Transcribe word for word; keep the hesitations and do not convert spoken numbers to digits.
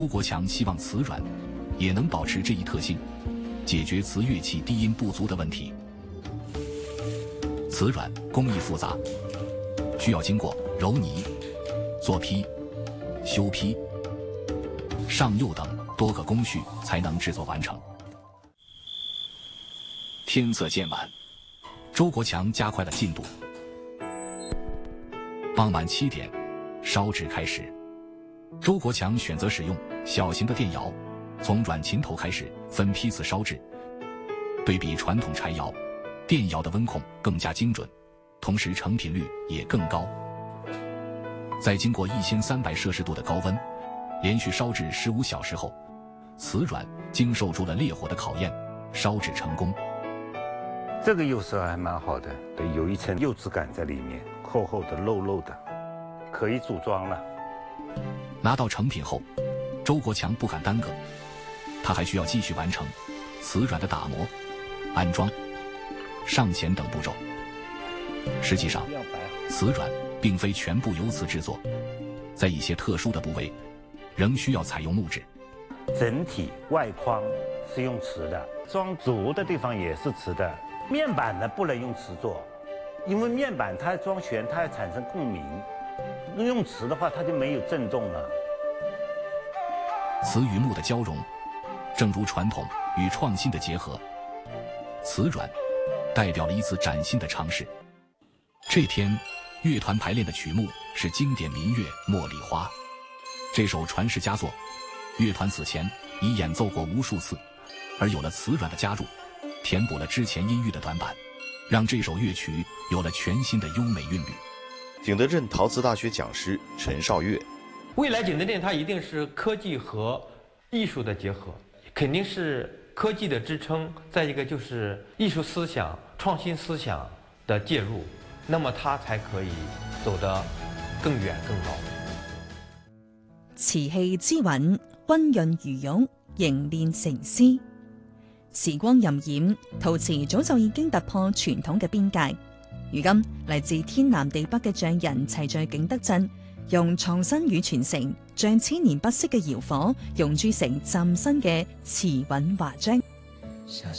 周国强希望瓷软也能保持这一特性，解决瓷乐器低音不足的问题。瓷软工艺复杂，需要经过揉泥、做坯、修坯、上釉等多个工序才能制作完成。天色渐晚，周国强加快了进度。傍晚七点，烧制开始。周国强选择使用小型的电窑，从软琴头开始分批次烧制。对比传统柴窑，电窑的温控更加精准，同时成品率也更高。在经过一千三百摄氏度的高温，连续烧制十五小时后，瓷软经受住了烈火的考验，烧制成功。 这个釉色还蛮好的，对，有一层釉质感在里面，厚厚的、肉肉的，可以组装了。 拿到成品后，周国强不敢耽搁，他还需要继续完成瓷软的打磨、安装、上钳等步骤。实际上，瓷软并非全部由瓷制作，在一些特殊的部位，仍需要采用木质。 整体外框是用瓷的，装足的地方也是瓷的。面板呢不能用瓷做，因为面板它装旋，它要产生共鸣。用瓷的话，它就没有震动了。 瓷与木的交融，正如传统与创新的结合，瓷软代表了一次崭新的尝试。这天，乐团排练的曲目是经典民乐《茉莉花》。这首传世佳作，乐团此前已演奏过无数次，而有了瓷软的加入，填补了之前音域的短板，让这首乐曲有了全新的优美韵律。 景德镇陶瓷大学讲师陈少月， 未来景德镇它一定是科技和艺术的结合，肯定是科技的支撑，再一个就是艺术思想、创新思想的介入，那么它才可以走得更遠更高。 瓷器之韻，溫潤如玉，凝練成絲。時光荏苒，陶瓷早就已經突破傳統嘅邊界。如今嚟自天南地北嘅匠人齊聚景德鎮，用創新與傳承，將千年不息嘅窯火熔鑄成嶄新嘅瓷韻華章。